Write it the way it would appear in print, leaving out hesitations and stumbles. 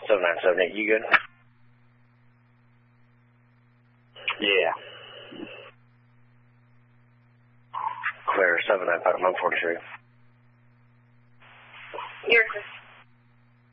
7978, you good? Yeah. Clear, 795 143. You're